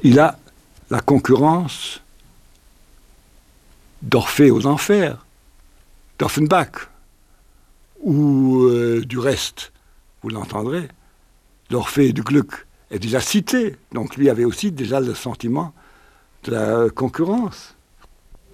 il a la concurrence d'Orphée aux Enfers, d'Offenbach, ou du reste, vous l'entendrez, d'Orphée et du Gluck est déjà cité. Donc lui avait aussi déjà le sentiment de la concurrence.